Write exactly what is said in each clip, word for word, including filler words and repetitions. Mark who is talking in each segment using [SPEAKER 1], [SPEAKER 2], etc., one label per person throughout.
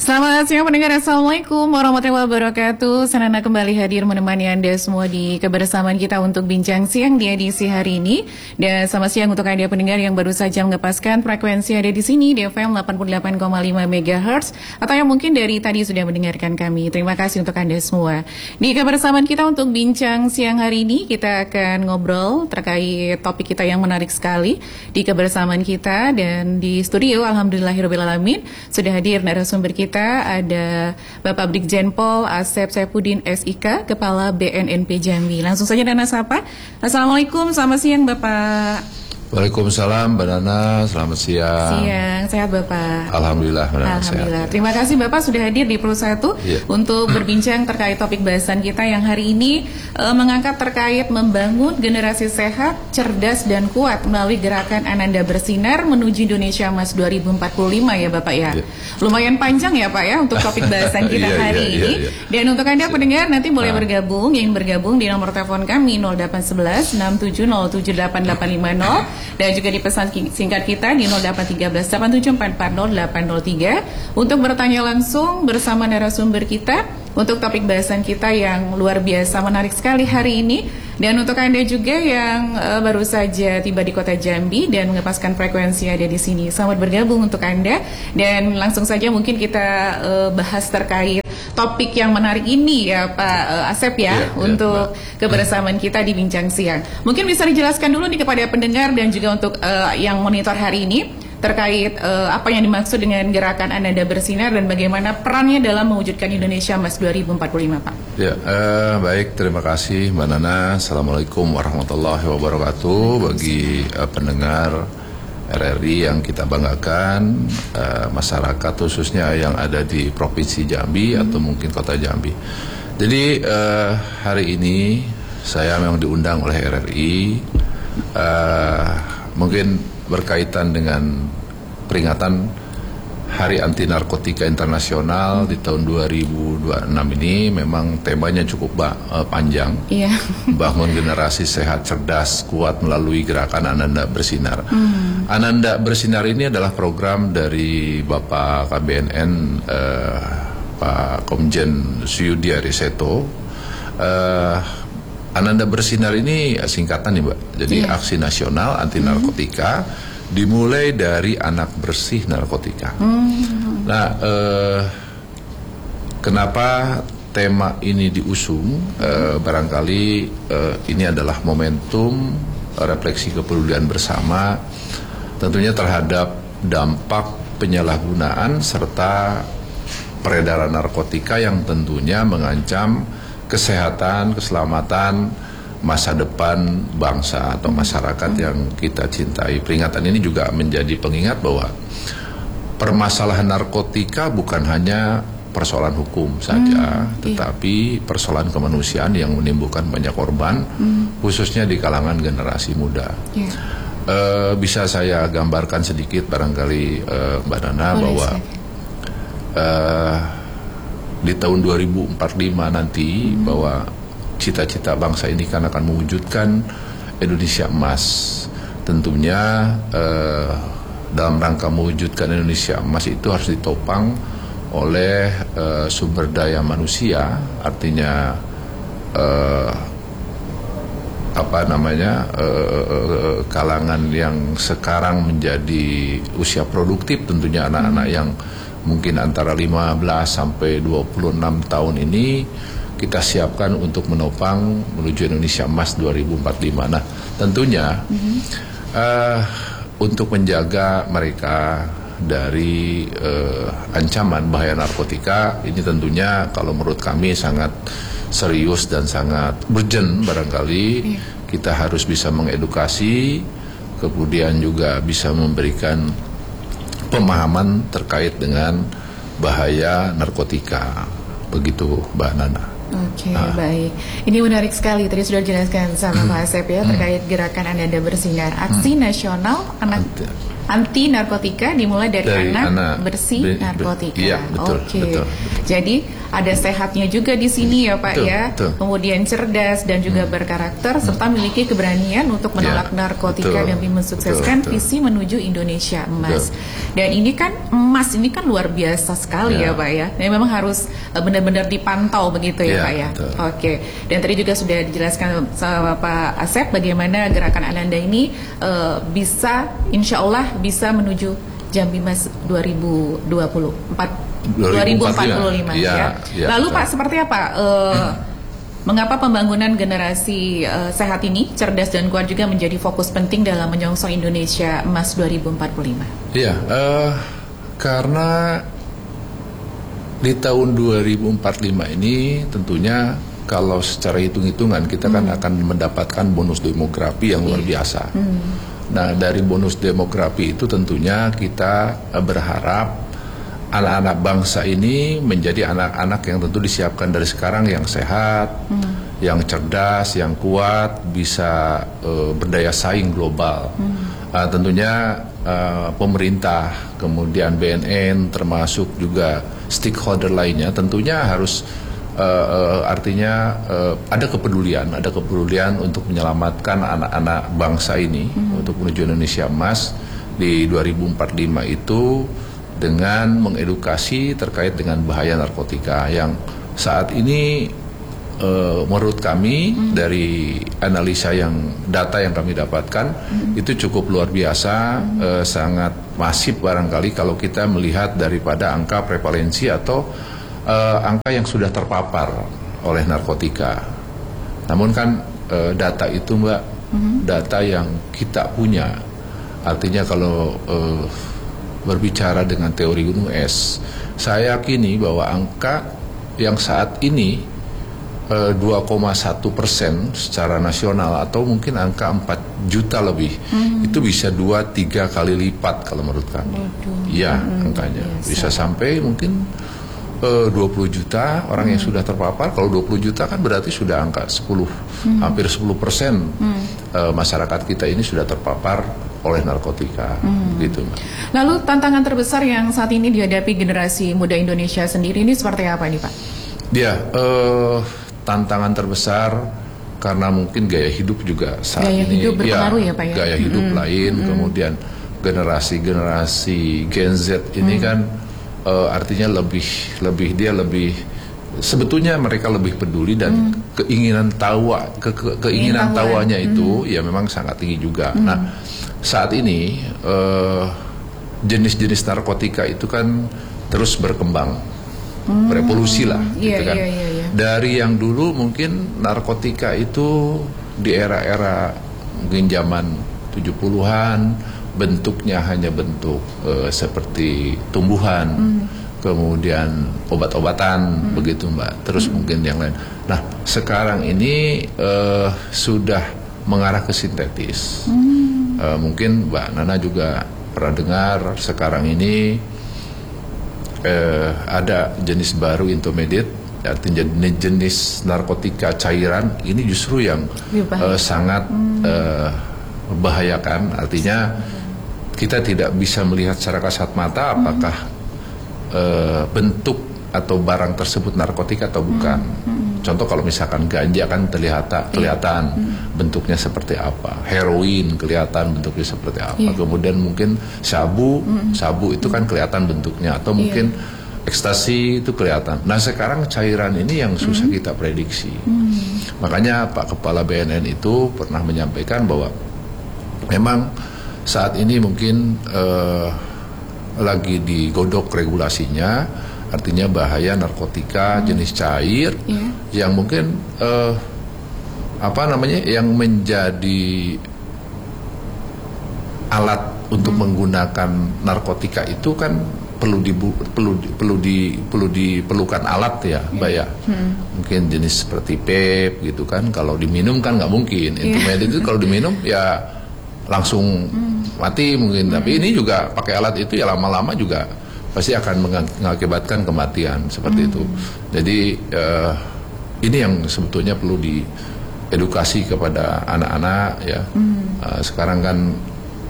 [SPEAKER 1] Selamat siang pendengar, Assalamualaikum warahmatullahi wabarakatuh. Senang kembali hadir menemani Anda semua di kebersamaan kita untuk bincang siang di edisi hari ini. Dan selamat siang untuk Anda pendengar yang baru saja mengepaskan frekuensi ada di sini di F M delapan puluh delapan koma lima megahertz atau yang mungkin dari tadi sudah mendengarkan kami. Terima kasih untuk Anda semua. Di kebersamaan kita untuk bincang siang hari ini, kita akan ngobrol terkait topik kita yang menarik sekali di kebersamaan kita. Dan di studio, alhamdulillahirabbil alamin, sudah hadir narasumber kita. Kita ada Bapak Brigjen Pol Asep Saifuddin S I K, Kepala B N N P Jambi. Langsung saja Nana sapa. Assalamualaikum, selamat siang Bapak.
[SPEAKER 2] Waalaikumsalam, Mbak Nana, selamat siang.
[SPEAKER 1] Siang, sehat Bapak?
[SPEAKER 2] Alhamdulillah, Mbak Nana,
[SPEAKER 1] Alhamdulillah.
[SPEAKER 2] sehat.
[SPEAKER 1] Terima kasih Bapak sudah hadir di Pro satu yeah. untuk berbincang terkait topik bahasan kita yang hari ini uh, mengangkat terkait membangun generasi sehat, cerdas, dan kuat melalui gerakan Ananda Bersinar menuju Indonesia Emas dua ribu empat puluh lima ya Bapak ya. Yeah. Lumayan panjang ya Pak ya untuk topik bahasan kita yeah, hari yeah, ini. Yeah, yeah. Dan untuk Anda pendengar nanti boleh nah. bergabung, ingin bergabung di nomor telepon kami nol delapan satu satu enam tujuh nol tujuh delapan delapan lima nol. Dan juga di pesan singkat kita di nol delapan tiga belas delapan tujuh empat empat nol delapan nol tiga untuk bertanya langsung bersama narasumber kita untuk topik bahasan kita yang luar biasa menarik sekali hari ini. Dan untuk Anda juga yang uh, baru saja tiba di kota Jambi dan mengepaskan frekuensi ada di sini, selamat bergabung untuk Anda. Dan langsung saja mungkin kita uh, bahas terkait topik yang menarik ini ya Pak uh, Asep ya, yeah, untuk yeah, kebersamaan kita di bincang siang. Mungkin bisa dijelaskan dulu nih kepada pendengar dan juga untuk uh, yang monitor hari ini terkait uh, apa yang dimaksud dengan gerakan Ananda Bersinar dan bagaimana perannya dalam mewujudkan Indonesia Emas dua ribu empat puluh lima Pak.
[SPEAKER 2] Ya, uh, baik, terima kasih Mbak Nana. Assalamualaikum warahmatullahi wabarakatuh. Bagi uh, pendengar R R I yang kita banggakan, uh, masyarakat khususnya yang ada di Provinsi Jambi hmm. atau mungkin Kota Jambi. Jadi uh, hari ini saya memang diundang oleh R R I, uh, mungkin berkaitan dengan peringatan Hari Anti Narkotika Internasional hmm. di tahun dua ribu dua puluh enam ini. Memang temanya cukup ba- uh, panjang. Iya. Bangun generasi sehat, cerdas, kuat melalui gerakan Ananda Bersinar. Hmm. Ananda Bersinar ini adalah program dari Bapak K B N N uh, Pak Komjen Suyudi Ariseto. Uh, Ananda Bersinar ini singkatan nih Mbak. Jadi yeah. Aksi Nasional Anti Narkotika mm-hmm. dimulai dari anak bersih narkotika. Mm-hmm. Nah, eh, kenapa tema ini diusung? Eh, barangkali eh, ini adalah momentum refleksi kepedulian bersama, tentunya terhadap dampak penyalahgunaan serta peredaran narkotika yang tentunya mengancam kesehatan, keselamatan, masa depan bangsa atau masyarakat hmm. yang kita cintai. Peringatan ini juga menjadi pengingat bahwa permasalahan narkotika bukan hanya persoalan hukum saja, hmm, tetapi iya. persoalan kemanusiaan yang menimbulkan banyak korban, hmm. khususnya di kalangan generasi muda. Yeah. E, bisa saya gambarkan sedikit barangkali e, Mbak Nana Boleh bahwa e, di tahun dua ribu empat puluh lima nanti hmm. bahwa cita-cita bangsa ini kan akan mewujudkan Indonesia Emas. Tentunya eh, dalam rangka mewujudkan Indonesia Emas itu harus ditopang oleh eh, sumber daya manusia, artinya eh, apa namanya eh, kalangan yang sekarang menjadi usia produktif, tentunya anak-anak yang mungkin antara lima belas sampai dua puluh enam tahun ini kita siapkan untuk menopang menuju Indonesia Emas dua ribu empat puluh lima. Nah, tentunya mm-hmm. uh, untuk menjaga mereka dari uh, ancaman bahaya narkotika, ini tentunya kalau menurut kami sangat serius dan sangat urgent barangkali. Yeah. Kita harus bisa mengedukasi, kemudian juga bisa memberikan pemahaman terkait dengan bahaya narkotika. Begitu Mbak Nana.
[SPEAKER 1] Oke, okay, ah. baik. Ini menarik sekali. Tadi sudah dijelaskan sama Pak Asep ya terkait gerakan Ananda Bersinar, aksi hmm. nasional anak anti narkotika dimulai dari,
[SPEAKER 2] dari
[SPEAKER 1] anak,
[SPEAKER 2] anak
[SPEAKER 1] bersih
[SPEAKER 2] be,
[SPEAKER 1] narkotika.
[SPEAKER 2] Iya, betul,
[SPEAKER 1] Oke.
[SPEAKER 2] betul, betul.
[SPEAKER 1] Jadi ada sehatnya juga di sini ya Pak
[SPEAKER 2] betul,
[SPEAKER 1] ya.
[SPEAKER 2] Betul.
[SPEAKER 1] Kemudian cerdas dan juga hmm. berkarakter serta memiliki keberanian untuk menolak ya, narkotika betul, demi mensukseskan betul, betul. visi menuju Indonesia Emas. Betul. Dan ini kan emas ini kan luar biasa sekali ya, ya Pak ya. Dan memang harus benar-benar dipantau begitu ya, ya Pak ya. Betul. Oke. Dan tadi juga sudah dijelaskan sama Pak Asep bagaimana gerakan Ananda ini uh, bisa insya Allah bisa menuju Jambi Mas dua ribu dua puluh empat dua ribu empat puluh lima ya. ya. Lalu Pak seperti apa uh, hmm. mengapa pembangunan generasi uh, sehat ini cerdas dan kuat juga menjadi fokus penting dalam menyongsong Indonesia Emas dua ribu empat puluh lima?
[SPEAKER 2] Iya, uh, karena di tahun dua ribu empat puluh lima ini tentunya kalau secara hitung-hitungan kita kan hmm. akan mendapatkan bonus demografi yang luar biasa. Hmm. Nah, dari bonus demografi itu tentunya kita berharap anak-anak bangsa ini menjadi anak-anak yang tentu disiapkan dari sekarang yang sehat, hmm. yang cerdas, yang kuat, bisa uh, berdaya saing global. Hmm. Uh, tentunya uh, pemerintah, kemudian B N N, termasuk juga stakeholder lainnya, tentunya harus Uh, uh, artinya uh, ada kepedulian, ada kepedulian untuk menyelamatkan anak-anak bangsa ini mm-hmm. untuk menuju Indonesia Emas di dua ribu empat puluh lima itu dengan mengedukasi terkait dengan bahaya narkotika yang saat ini uh, menurut kami mm-hmm. dari analisa yang data yang kami dapatkan mm-hmm. itu cukup luar biasa, mm-hmm. uh, sangat masif barangkali kalau kita melihat daripada angka prevalensi atau Uh, angka yang sudah terpapar oleh narkotika. Namun kan uh, data itu Mbak, mm-hmm. data yang kita punya. Artinya kalau uh, berbicara dengan teori gunung es, saya yakini bahwa angka yang saat ini uh, dua koma satu persen secara nasional atau mungkin angka empat juta lebih, mm-hmm. itu bisa dua tiga kali lipat kalau menurut kami. Iya, mm-hmm. angkanya yes, bisa sampai mungkin Uh, dua puluh juta orang hmm. yang sudah terpapar. Kalau dua puluh juta kan berarti sudah angka sepuluh, hmm. hampir sepuluh persen hmm. uh, masyarakat kita ini sudah terpapar oleh narkotika. Hmm. Gitu.
[SPEAKER 1] Lalu tantangan terbesar yang saat ini dihadapi generasi muda Indonesia sendiri ini seperti apa nih Pak?
[SPEAKER 2] Ya, uh, tantangan terbesar karena mungkin gaya hidup juga saat
[SPEAKER 1] gaya
[SPEAKER 2] ini
[SPEAKER 1] hidup berpengaruh ya, ya Pak ya?
[SPEAKER 2] Gaya hidup hmm. lain, hmm. kemudian generasi-generasi Gen Z ini hmm. kan Uh, artinya lebih lebih dia lebih sebetulnya mereka lebih peduli dan hmm. keinginan tawa ke, ke, keinginan tawanya itu hmm. ya memang sangat tinggi juga. Hmm. Nah, saat ini uh, jenis-jenis narkotika itu kan terus berkembang, hmm. berevolusi lah,
[SPEAKER 1] yeah,
[SPEAKER 2] gitu kan.
[SPEAKER 1] Yeah, yeah, yeah.
[SPEAKER 2] Dari yang dulu mungkin narkotika itu di era-era mungkin zaman tujuh puluhan bentuknya hanya bentuk uh, seperti tumbuhan, mm. kemudian obat-obatan, mm. begitu Mbak. Terus mm. mungkin yang lain. Nah, sekarang ini uh, sudah mengarah ke sintetis. Mm. Uh, mungkin Mbak Nana juga pernah dengar sekarang ini uh, ada jenis baru intermediate, artinya jenis narkotika cairan. Ini justru yang uh, sangat mm. uh, membahayakan. Artinya kita tidak bisa melihat secara kasat mata apakah hmm. e, bentuk atau barang tersebut narkotika atau bukan. Hmm. Hmm. Contoh kalau misalkan ganja kan terlihat kelihatan hmm. bentuknya seperti apa, heroin kelihatan bentuknya seperti apa, yeah. kemudian mungkin sabu, hmm. sabu itu kan kelihatan bentuknya, atau mungkin yeah. ekstasi itu kelihatan. Nah sekarang cairan ini yang susah hmm. kita prediksi. Hmm. Makanya Pak Kepala B N N itu pernah menyampaikan bahwa memang saat ini mungkin uh, lagi digodok regulasinya, artinya bahaya narkotika hmm. jenis cair yeah. yang mungkin uh, apa namanya yang menjadi alat untuk hmm. menggunakan narkotika itu kan perlu di perlu perlu di perlu diperlukan alat ya, Mbak ya. Hmm. Mungkin jenis seperti vape gitu kan, kalau diminum kan nggak mungkin. Yeah. Intermediate itu kalau diminum ya langsung hmm. mati mungkin, hmm. tapi ini juga pakai alat itu ya lama-lama juga pasti akan mengakibatkan kematian seperti hmm. itu. Jadi uh, ini yang sebetulnya perlu diedukasi kepada anak-anak ya. Hmm. Uh, sekarang kan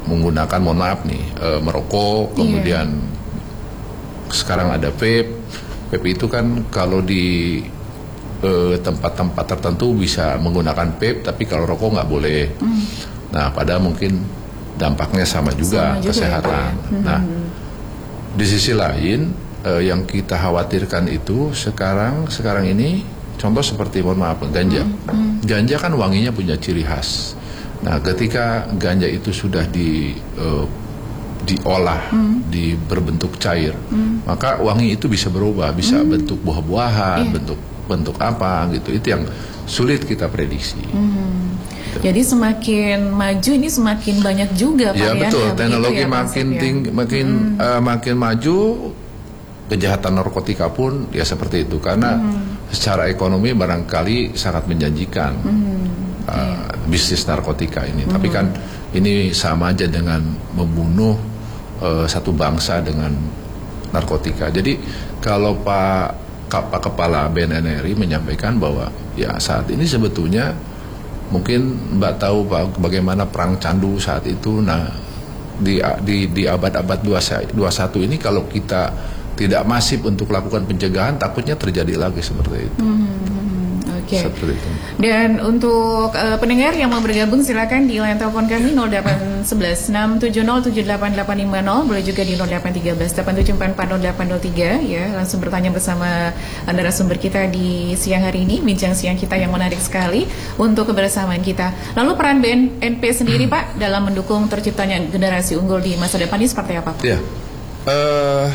[SPEAKER 2] menggunakan, mohon maaf nih, uh, merokok, kemudian yeah. sekarang ada vape. Vape itu kan kalau di uh, tempat-tempat tertentu bisa menggunakan vape, tapi kalau rokok nggak boleh. Mm. Nah, padahal mungkin dampaknya sama juga, sama juga kesehatan. Ya, nah, hmm. di sisi lain uh, yang kita khawatirkan itu sekarang sekarang ini contoh seperti, mohon maaf, ganja. Hmm. Ganja kan wanginya punya ciri khas. Nah, ketika ganja itu sudah di uh, diolah, hmm. di berbentuk cair, hmm. maka wangi itu bisa berubah, bisa hmm. bentuk buah-buahan, yeah. bentuk bentuk apa gitu. Itu yang sulit kita prediksi. Hmm.
[SPEAKER 1] Jadi semakin maju ini semakin banyak juga
[SPEAKER 2] ya,
[SPEAKER 1] varian.
[SPEAKER 2] Betul,
[SPEAKER 1] ya,
[SPEAKER 2] teknologi
[SPEAKER 1] ya,
[SPEAKER 2] makin tinggi, makin hmm. uh, makin maju, kejahatan narkotika pun ya seperti itu, karena hmm. secara ekonomi barangkali sangat menjanjikan hmm. uh, yeah. bisnis narkotika ini. Hmm. Tapi kan ini sama aja dengan membunuh uh, satu bangsa dengan narkotika. Jadi kalau Pak Pak Kepala B N N R I menyampaikan bahwa ya saat ini sebetulnya mungkin Mbak tahu Pak bagaimana perang candu saat itu. Nah, di di di abad-abad dua puluh satu ini kalau kita tidak masif untuk lakukan pencegahan, takutnya terjadi lagi seperti itu. Hmm, Oke. Okay.
[SPEAKER 1] Dan untuk uh, pendengar yang mau bergabung silakan di line telepon kami nol delapan satu satu enam tujuh nol tujuh delapan delapan lima nol, boleh juga di nol delapan tiga belas delapan tujuh empat empat nol delapan nol tiga ya, langsung bertanya bersama narasumber kita di siang hari ini, bincang siang kita yang menarik sekali untuk kebersamaan kita. Lalu peran B N P sendiri hmm. Pak dalam mendukung terciptanya generasi unggul di masa depan ini seperti apa Pak?
[SPEAKER 2] Ya. Uh...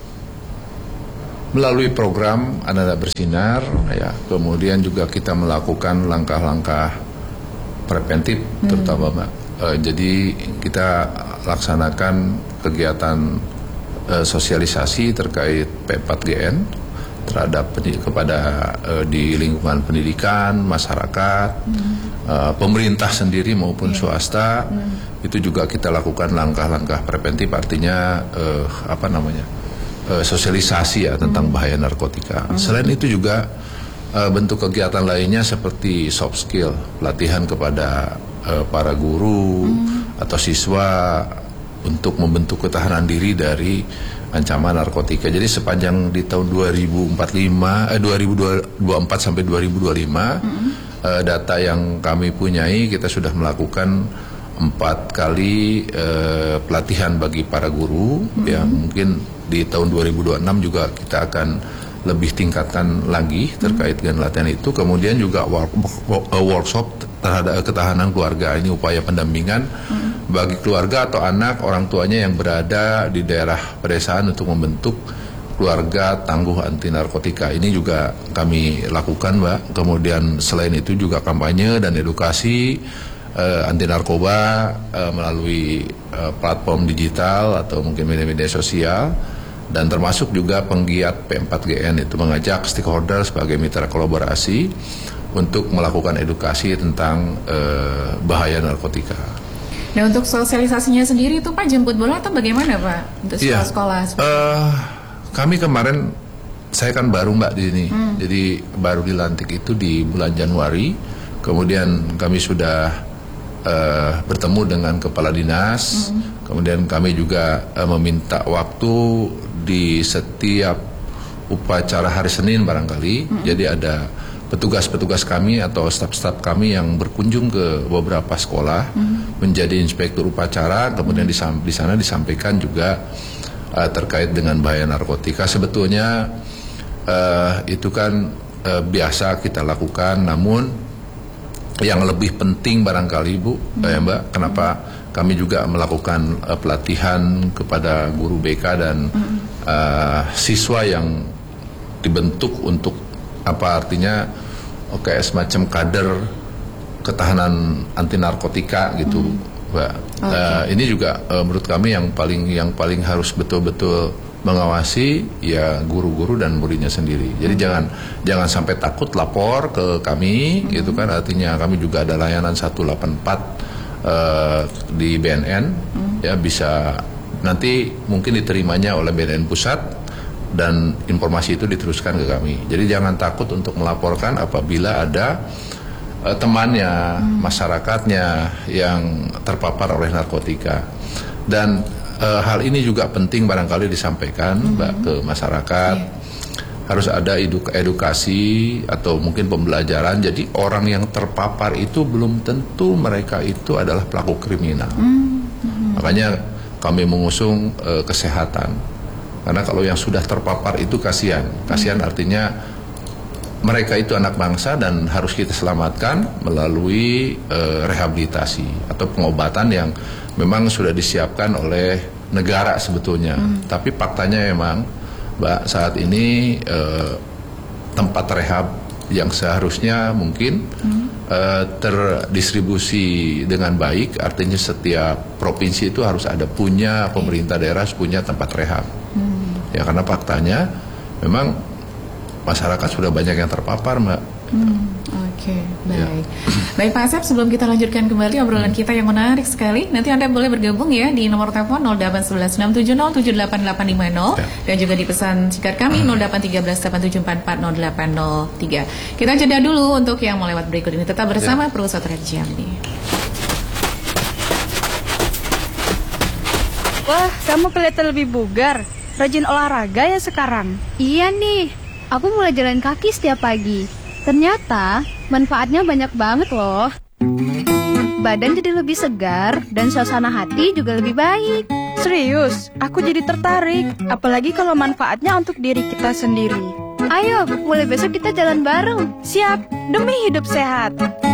[SPEAKER 2] Melalui program Ananda Bersinar, ya, kemudian juga kita melakukan langkah-langkah preventif, hmm. terutama Mbak. Uh, jadi kita laksanakan kegiatan uh, sosialisasi terkait P empat G N terhadap kepada uh, di lingkungan pendidikan, masyarakat, hmm. uh, pemerintah sendiri maupun yeah. swasta. Hmm. Itu juga kita lakukan langkah-langkah preventif, artinya uh, apa namanya? Uh, sosialisasi ya tentang hmm. bahaya narkotika. Hmm. Selain itu juga uh, bentuk kegiatan lainnya seperti soft skill, pelatihan kepada uh, para guru hmm. atau siswa untuk membentuk ketahanan diri dari ancaman narkotika. Jadi sepanjang di tahun dua ribu empat puluh lima, eh, dua ribu dua puluh empat sampai dua ribu dua puluh lima hmm. uh, data yang kami punyai, kita sudah melakukan empat kali uh, pelatihan bagi para guru. Hmm. Ya mungkin di tahun dua ribu dua puluh enam juga kita akan lebih tingkatkan lagi terkait dengan latihan itu. Kemudian juga work, workshop terhadap ketahanan keluarga. Ini upaya pendampingan hmm. bagi keluarga atau anak orang tuanya yang berada di daerah pedesaan untuk membentuk keluarga tangguh anti narkotika. Ini juga kami lakukan, Mbak. Kemudian selain itu juga kampanye dan edukasi uh, anti narkoba uh, melalui uh, platform digital atau mungkin media-media sosial. Dan termasuk juga penggiat P empat G N itu mengajak stakeholder sebagai mitra kolaborasi untuk melakukan edukasi tentang uh, bahaya narkotika.
[SPEAKER 1] Nah, untuk sosialisasinya sendiri itu Pak jemput bola atau bagaimana Pak untuk sekolah-sekolah?
[SPEAKER 2] Ya, uh, kami kemarin, saya kan baru Mbak di sini, hmm. jadi baru dilantik itu di bulan Januari. Kemudian kami sudah uh, bertemu dengan kepala dinas. Hmm. Kemudian kami juga uh, meminta waktu di setiap upacara hari Senin barangkali. Mm-hmm. Jadi ada petugas-petugas kami atau staf-staf kami yang berkunjung ke beberapa sekolah mm-hmm. menjadi inspektur upacara. Kemudian mm-hmm. di sana disampaikan juga uh, terkait dengan bahaya narkotika. Sebetulnya uh, itu kan uh, biasa kita lakukan, namun yang lebih penting barangkali Bu, mm-hmm. ya Mbak, kenapa kami juga melakukan uh, pelatihan kepada guru B K dan mm-hmm. uh, siswa yang dibentuk untuk apa artinya oke okay, semacam kader ketahanan anti narkotika gitu, mm-hmm. Mbak. Okay. Uh, ini juga uh, menurut kami yang paling yang paling harus betul-betul mengawasi ya guru-guru dan muridnya sendiri. Jadi mm-hmm. jangan jangan sampai takut lapor ke kami, mm-hmm. gitu kan. Artinya kami juga ada layanan satu delapan empat Uh, di B N N hmm. ya bisa nanti mungkin diterimanya oleh B N N pusat dan informasi itu diteruskan ke kami. Jadi jangan takut untuk melaporkan apabila ada uh, temannya, hmm. masyarakatnya yang terpapar oleh narkotika. Dan uh, hal ini juga penting barangkali disampaikan hmm. Mbak ke masyarakat. Yeah. Harus ada eduk- edukasi atau mungkin pembelajaran. Jadi orang yang terpapar itu belum tentu mereka itu adalah pelaku kriminal. Mm-hmm. Makanya kami mengusung uh, kesehatan. Karena kalau yang sudah terpapar itu kasihan. Kasihan mm-hmm. artinya mereka itu anak bangsa dan harus kita selamatkan melalui uh, rehabilitasi atau pengobatan yang memang sudah disiapkan oleh negara sebetulnya. Mm-hmm. Tapi faktanya memang Mbak, saat ini eh, tempat rehab yang seharusnya mungkin hmm. eh, terdistribusi dengan baik, artinya setiap provinsi itu harus ada punya, pemerintah daerah harus punya tempat rehab. Hmm. Ya karena faktanya memang masyarakat sudah banyak yang terpapar, Mbak.
[SPEAKER 1] Hmm. Oke, okay, baik. Ya. Baik Pak Asep, sebelum kita lanjutkan kembali obrolan kita yang menarik sekali, nanti Anda boleh bergabung ya di nomor telepon nol delapan satu satu enam tujuh nol tujuh delapan delapan lima nol ya. Dan juga di pesan singkat kami nol delapan tiga belas delapan tujuh empat empat nol delapan nol tiga. Kita jeda dulu untuk yang mau lewat berikut ini. Tetap bersama ya. Perusahaan Red Jambi.
[SPEAKER 3] Wah, kamu kelihatan lebih bugar. Rajin olahraga ya sekarang.
[SPEAKER 4] Iya nih, aku mulai jalan kaki setiap pagi. Ternyata manfaatnya banyak banget loh. Badan jadi lebih segar dan suasana hati juga lebih baik.
[SPEAKER 3] Serius, aku jadi tertarik. Apalagi kalau manfaatnya untuk diri kita sendiri.
[SPEAKER 4] Ayo, mulai besok kita jalan bareng.
[SPEAKER 3] Siap, demi hidup sehat.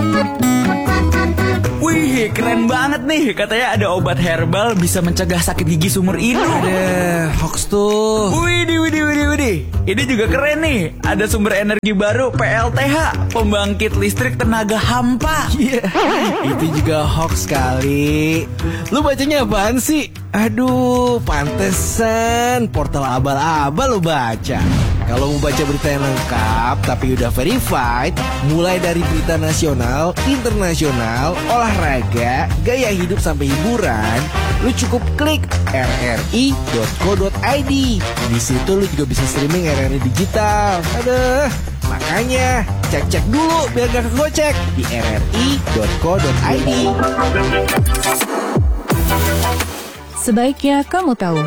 [SPEAKER 5] Wih, keren banget nih. Katanya ada obat herbal bisa mencegah sakit gigi seumur hidup.
[SPEAKER 6] Ada hoax tuh.
[SPEAKER 5] Widih, widih, widih, widih. Ini juga keren nih. Ada sumber energi baru P L T H, pembangkit listrik tenaga hampa.
[SPEAKER 6] Iya, yeah. Itu juga hoax kali. Lu bacanya apaan sih? Aduh, pantesan portal abal-abal lu baca. Kalau mau baca berita yang lengkap tapi udah verified, mulai dari berita nasional, internasional, olahraga, gaya hidup sampai hiburan, lu cukup klik r r i dot co dot i d. Di situ lu juga bisa streaming R R I digital. Aduh, makanya cek-cek dulu biar gak kegocek di r r i dot co dot i d.
[SPEAKER 7] Sebaiknya kamu tahu,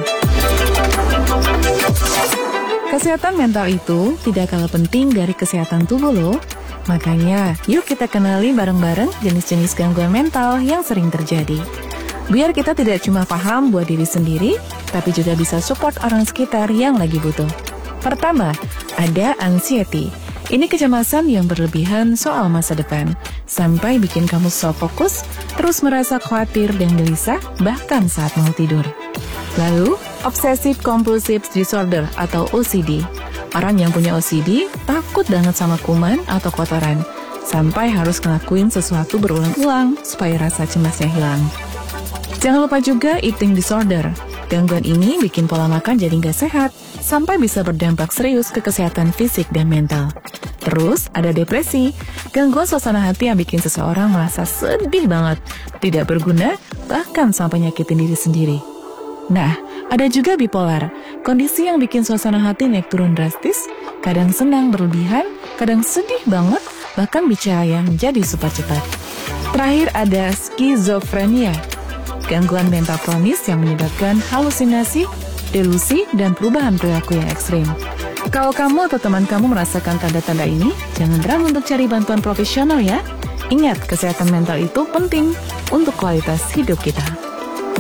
[SPEAKER 7] kesehatan mental itu tidak kalah penting dari kesehatan tubuh loh. Makanya, yuk kita kenali bareng-bareng jenis-jenis gangguan mental yang sering terjadi. Biar kita tidak cuma paham buat diri sendiri, tapi juga bisa support orang sekitar yang lagi butuh. Pertama, ada anxiety. Ini kecemasan yang berlebihan soal masa depan, sampai bikin kamu self-focus, terus merasa khawatir dan gelisah, bahkan saat mau tidur. Lalu, Obsessive Compulsive Disorder atau O C D. Orang yang punya O C D takut banget sama kuman atau kotoran, sampai harus ngelakuin sesuatu berulang-ulang supaya rasa cemasnya hilang. Jangan lupa juga eating disorder. Gangguan ini bikin pola makan jadi nggak sehat, sampai bisa berdampak serius ke kesehatan fisik dan mental. Terus ada depresi, gangguan suasana hati yang bikin seseorang merasa sedih banget, tidak berguna, bahkan sampai nyakitin diri sendiri. Nah, ada juga bipolar, kondisi yang bikin suasana hati naik turun drastis, kadang senang berlebihan, kadang sedih banget, bahkan bicara yang jadi super cepat. Terakhir ada skizofrenia, gangguan mental kronis yang menyebabkan halusinasi, delusi, dan perubahan perilaku yang ekstrim. Kalau kamu atau teman kamu merasakan tanda-tanda ini, jangan ragu untuk cari bantuan profesional ya. Ingat, kesehatan mental itu penting untuk kualitas hidup kita.